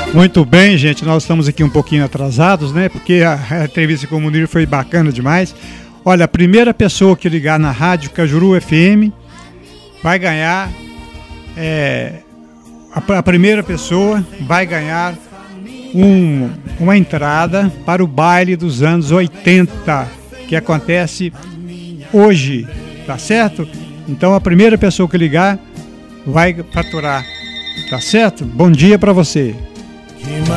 Muito bem, gente, nós estamos aqui um pouquinho atrasados, né? Porque a entrevista com o Munir foi bacana demais. Olha, a primeira pessoa que ligar na Rádio Cajuru FM vai ganhar, a primeira pessoa vai ganhar uma entrada para o baile dos anos 80, que acontece hoje, tá certo? Então a primeira pessoa que ligar vai faturar, tá certo? Bom dia para você.